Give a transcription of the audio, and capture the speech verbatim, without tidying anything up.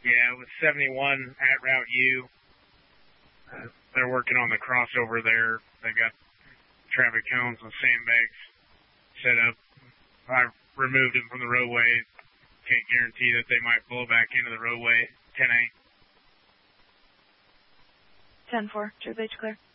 Yeah, it was seventy-one at Route U. Uh, they're working on the crossover there. They got traffic cones and sandbags set up. I removed them from the roadway. Can't guarantee that they might blow back into the roadway. ten eight. ten four. True Beach clear.